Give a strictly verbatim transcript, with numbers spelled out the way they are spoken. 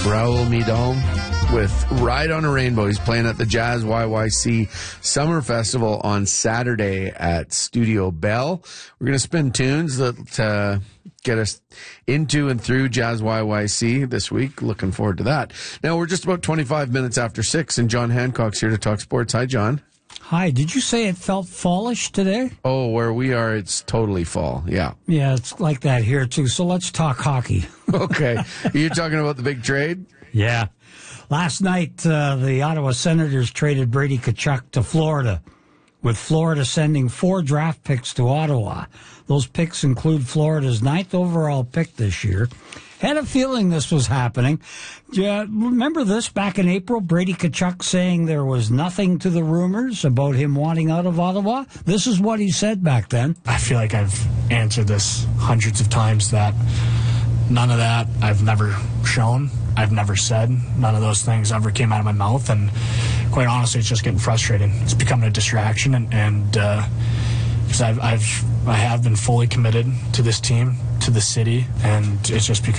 Raul Midon with Ride on a Rainbow. He's playing at the Jazz Y Y C Summer Festival on Saturday at Studio Bell. We're going to spin tunes that uh, get us into and through Jazz Y Y C this week. Looking forward to that. Now, we're just about twenty-five minutes after six, and John Hancock's here to talk sports. Hi, John. Hi, did you say it felt fallish today? Oh, where we are, it's totally fall, yeah. Yeah, it's like that here, too. So let's talk hockey. Okay. Are you talking about the big trade? Yeah. Last night, uh, the Ottawa Senators traded Brady Tkachuk to Florida, with Florida sending four draft picks to Ottawa. Those picks include Florida's ninth overall pick this year. Had a feeling this was happening. Yeah, remember this back in April? Brady Tkachuk saying there was nothing to the rumors about him wanting out of Ottawa? This is what he said back then. I feel like I've answered this hundreds of times that none of that I've never shown. I've never said. None of those things ever came out of my mouth. And quite honestly, it's just getting frustrating. It's becoming a distraction. And, and uh, because I've, I've, I have been fully committed to this team, to the city, and it's just become